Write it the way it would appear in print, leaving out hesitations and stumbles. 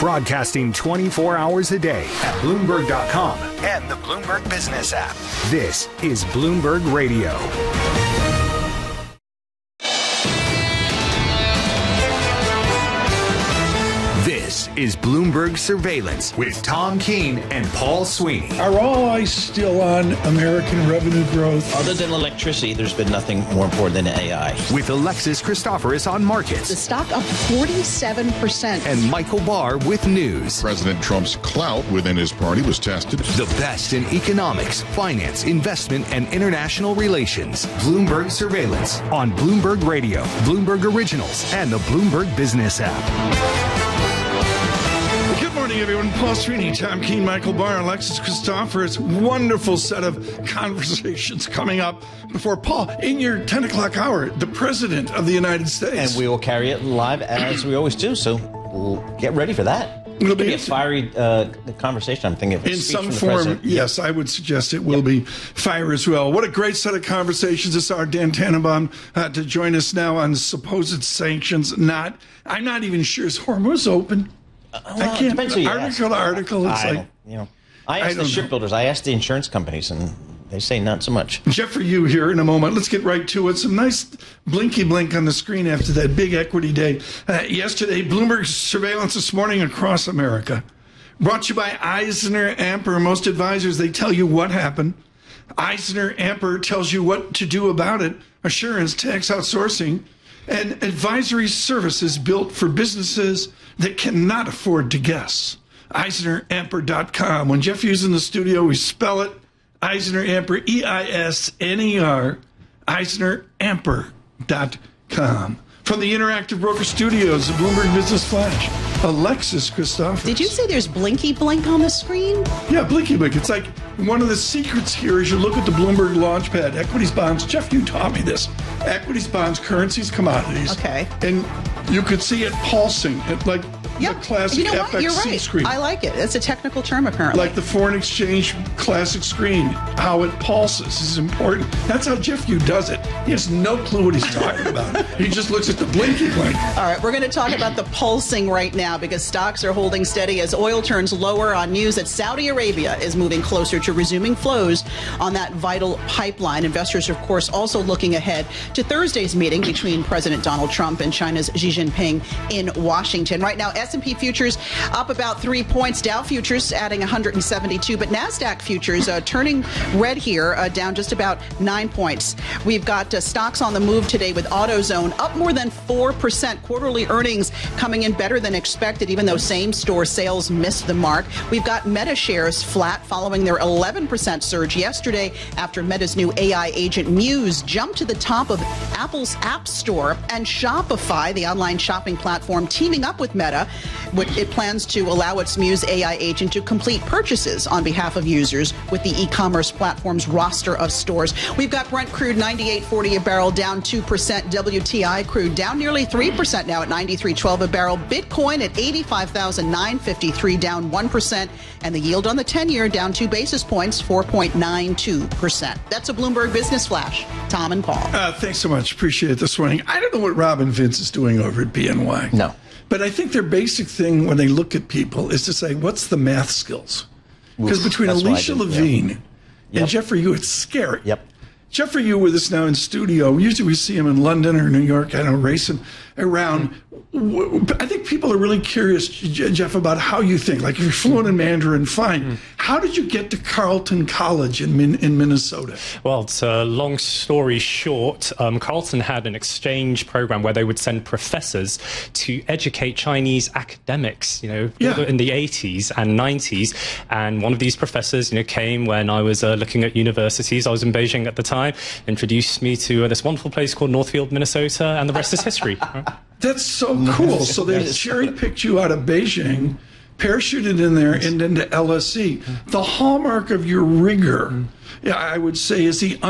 Broadcasting 24 hours a day at Bloomberg.com and the Bloomberg Business app. This is Bloomberg Radio. This is Bloomberg Surveillance with Tom Keene and Paul Sweeney. Are all eyes still on American revenue growth? Other than electricity, there's been nothing more important than AI. With Alexis Christoforous on markets. The stock up 47%. And Michael Barr with news. President Trump's clout within his party was tested. The best in economics, finance, investment, and international relations. Bloomberg Surveillance on Bloomberg Radio, Bloomberg Originals, and the Bloomberg Business app. Good morning, everyone. Paul Sweeney, Tom Keene, Michael Barr, Alexis Christoforous. Wonderful set of conversations coming up before Paul. In your 10 o'clock hour, the President of the United States. And we will carry it live as we always do, so we'll get ready for that. It'll be a fiery conversation, I'm thinking. In some form, yes, I would suggest it will be fire as well. What a great set of conversations. This is our Dan Tannenbaum to join us now on supposed sanctions. I'm not even sure is Hormuz open. I can't. Article to article. It's I asked the shipbuilders. I asked the insurance companies, and they say not so much. Jeffrey, you here in a moment. Let's get right to it. Some nice blinky blink on the screen after that big equity day yesterday. Bloomberg surveillance this morning across America. Brought to you by Eisner Amper. Most advisors, they tell you what happened. Eisner Amper tells you what to do about it. Assurance, tax outsourcing, and advisory services built for businesses that cannot afford to guess. EisnerAmper.com. When Jeff is in the studio, we spell it Eisner Amper, E-I-S-N-E-R, EisnerAmper.com. From the Interactive Broker Studios, the Bloomberg Business Flash, Alexis Christoforous. Did you say there's blinky blink on the screen? Yeah, blinky blink. It's like one of the secrets here is you look at the Bloomberg Launchpad, equities, bonds. Jeff, you taught me this. Equities, bonds, currencies, commodities. Okay. And you could see it pulsing at like the classic FXC screen. I like it. It's a technical term, apparently. Like the foreign exchange classic screen, how it pulses is important. That's how Jeff Yu does it. He has no clue what he's talking about. He just looks at the blinky blink. All right, we're going to talk about the pulsing right now because stocks are holding steady as oil turns lower on news that Saudi Arabia is moving closer to resuming flows on that vital pipeline. Investors, of course, also looking ahead to Thursday's meeting between President Donald Trump and China's Xi Jinping in Washington. Right now, S&P futures up about 3 points. Dow futures adding 172, but NASDAQ futures turning red here, down just about 9 points. We've got stocks on the move today with AutoZone up more than 4%. Quarterly earnings coming in better than expected, even though same-store sales missed the mark. We've got Meta shares flat following their 11% surge yesterday after Meta's new AI agent Muse jumped to the top of Apple's App Store, and Shopify, the online shopping platform, teaming up with Meta. It plans to allow its Muse AI agent to complete purchases on behalf of users with the e-commerce platform's roster of stores. We've got Brent crude 98.40 a barrel, down 2%. WTI crude down nearly 3% now at 93.12 a barrel. Bitcoin at 85,953, down 1%. And the yield on the 10-year down 2 basis points, 4.92%. That's a Bloomberg Business Flash. Tom and Paul. Thanks so much. Appreciate it this morning. I don't know what Robin Vince is doing over at BNY. No. But I think their basic thing when they look at people is to say, what's the math skills? Because between Alicia Levine and Jeffrey Yu, it's scary. Yep. Jeffrey Yu with us now in studio. Usually we see him in London or New York, I don't know, racing around. I think people are really curious, Jeff, about how you think. Like if you're fluent in Mandarin, fine. How did you get to Carleton College in Minnesota? Well, it's a long story short. Carleton had an exchange program where they would send professors to educate Chinese academics, in the 80s and 90s. And one of these professors, came when I was looking at universities. I was in Beijing at the time, introduced me to this wonderful place called Northfield, Minnesota, and the rest is history. Right? That's so cool. So they cherry-picked you out of Beijing, parachuted in there, and into LSE. The hallmark of your rigor, I would say, is the